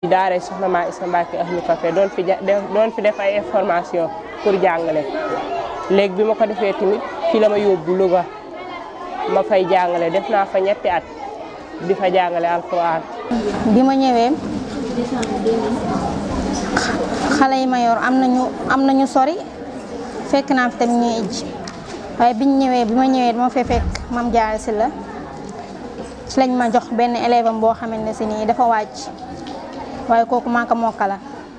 daara soxna Maa Isa Mbacke Ahlu Café doon fi def ay information pour jàngale léegi bi ma ko defee tamit fi la ma yóbbu Louga ma fay jàngale def naa fa ñetti at di fa jàngale alxuraan. bi ma ñëwee xale yi ma yor am nañu sori fekk naa fi tamit ñuy ijji waaye bi ma ñëwee dama fee fekk Mame Diarra Sylla ci lañ ma jox benn élève am boo xamante ne si nii dafa wàcc waaye kooku maa ko mokkala.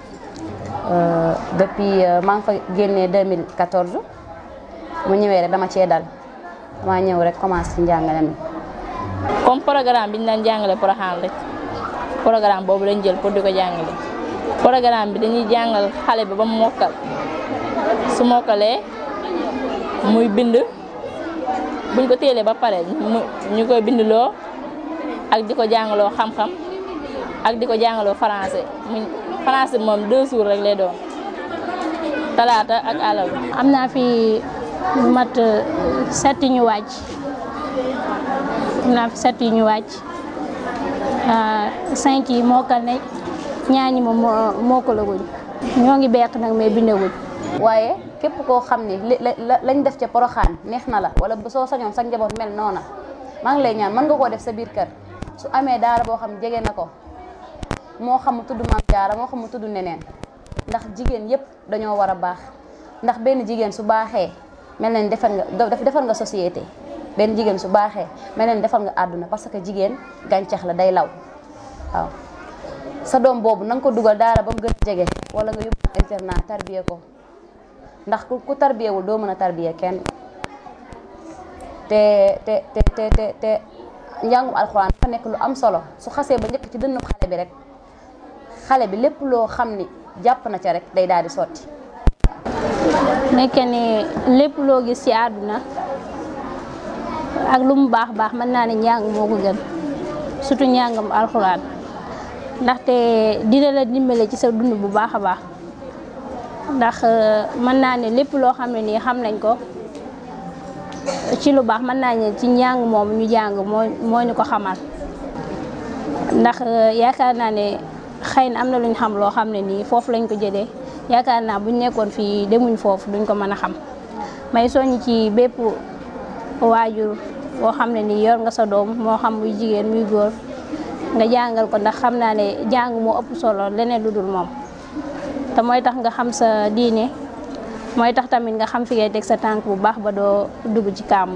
depuis maa ngi fa génnee 2014 mu ñëwee rek dama cee dal maa ñëw rek commencé ci njàngale mi. comme programme bi ñu daan jàngale Porokhane rek programme boobu lañ jël pour di ko jàngale programme bi dañuy jàngal xale bi ba mu mokkal su mokkalee muy bind buñ ko téelee ba pare ñu koy bindloo ak di ko jàngaloo xam-xam ak di ko jàngaloo français français moom 2 jours rek lay doon talaata ak àllarba. am naa fi mat 7 ñu wàcc am naa fi 7 yu ñu wàcc 5 yi mokkal ne ñaar ñi moom mokkalaguñ ñoo ngi beq nag mais bindaguñ. waaye képp koo xam ni lañ def ca Porokhane neex na la wala soo sañoon sa njaboot mel noona maa ngi lay ñaan mën nga koo def sa biir kër su amee daara boo xam jege na ko moo xam mu tudd Mame Diarra moo xam mu tudd neneen ndax jigéen yépp dañoo war a baax ndax benn jigéen su baaxee mel na ni defar nga société benn jigéen su baaxee mel na ni defar nga àdduna parce que jigéen gàncax la day law waaw sa doom boobu na nga ko dugal daara ba mu gën a jege wala nga yóbbu internat tarbiye ko ndax ku tarbiyewul doo mën a tarbiye kenn te njàngum alxuraan dafa nekk lu am solo su xasee ba njëkk ci dënnu xale bi rek xale bi lépp loo xam ni jàpp na ca rek day daal di sotti. nekk ni lépp loo gis ci àdduna ak lu mu baax baax mën naa ne njàng moo ko gën surtout njàngam alxuraan ndaxte dina la dimbale ci sa dund bu baax a baax ndax mën naa ne lépp loo xam ne nii xam nañ ko ci lu baax mën naa ne ci njàng moom ñu jàng moo ñu ko xamal ndax yaakaar naa ne xëy na am na lu ñu xam loo xam ne nii foofu lañ ko jëlee yaakaar naa buñ nekkoon fii demuñ foofu duñ ko mën a xam may soññ ci bépp waajur boo xam ne nii yor nga sa doom moo xam muy jigéen muy góor nga jàngal ko ndax xam naa ne jàng moo ëpp solo leneen lu dul moom te mooy tax nga xam sa diine mooy tax tamit nga xam fi ngay teg sa tànk bu baax ba doo dugg ci kàmb.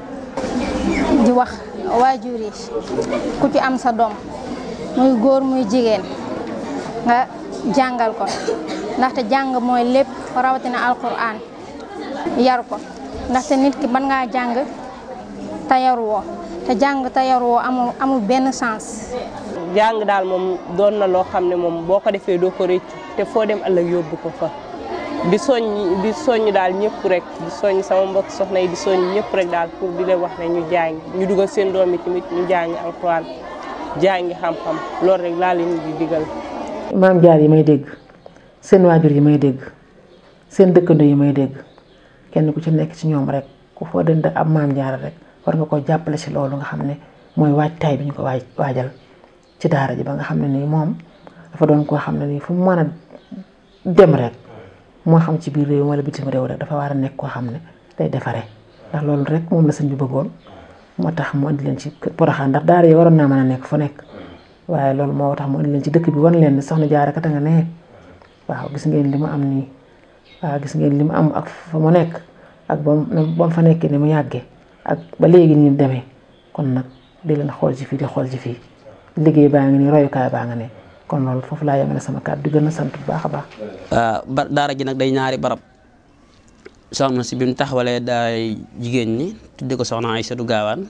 di wax waajur yi ku ci am sa doom muy góor muy jigéen nga jàngal ko ndaxte jàng mooy lépp rawatina alquran yar ko ndaxte nit ki mën ngaa jàng te yaruwoo te jàng te yaruwoo amul benn sens. jàng daal moom doon na loo xam ne moom boo ko defee doo ko réccu te foo dem ëllëg yóbbu ko fa di soññ daal ñëpp rek di soññ sama mbokk soxna yi di soññ ñëpp rek daal pour di leen wax ne ñu jàng ñu dugal seen doom yi tamit ñu jàngi alxuraan jàngi xam-xam loolu rek laa leen di digal. Mame Diarra yi may dégg seen waajur yi may dégg seen dëkkandoo yi may dégg kenn ku ci nekk ci ñoom rek ku foo dënd ab Mame Diarra rek war nga ko jàppale ci loolu nga xam ne mooy waajtaay bi ñu ko waajal ci daara ji ba nga xam ne nii moom dafa doon koo xam ne nii fu mu mën a dem rek moo xam ci biir réew wala bitim réew rek dafa war a nekk koo xam ne day defaree ndax loolu rek moom la sëñ bi bëggoon moo tax mu andi leen ci Porokhane ndax daara yi waroon naa mën a nekk fu nekk waaye loolu moo tax mu andi leen ci dëkk bi wan leen ne soxna Diarra kat a nga ne waaw gis ngeen li mu am nii waaw gis ngeen li mu am ak fa mu nekk ak ba mu fa nekkee ni mu yàggee ak ba léegi nii demee kon nag di leen xool ci fii di xool ci fii liggéey baa ngi nii royukaay baa nga ne kon loolu foofu laa yemale sama kàddu di gën a sant bu baax a baax. daara ji nag day ñaari barab soxna si bi mu taxawalee daay jigéen ñi tudde ko soxna Aïssatou Gawane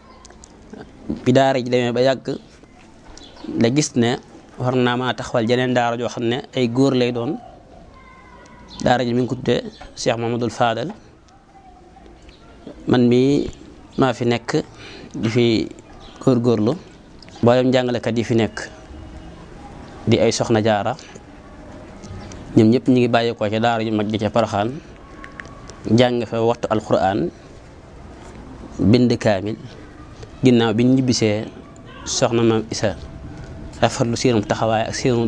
bi daara ji demee ba yàgg la gis ne war naa maa taxawal jeneen daara joo xam ne ay góor lay doon daara ji mi ngi ko tudde Cheikh Mamadou Fadal man mii maa fi nekk di fi góorgóorlu mboolem jàngalekat yi fi nekk di ay soxna Diarra ñoom ñëpp ñu ngi bàyyeekoo ca daara ju mag ji ca Porokhane jàng fa waxtu alquran bind kaamil ginnaaw bi ñu ñibbisee soxna Maam Isa rafetlu seenum taxawaay ak seenum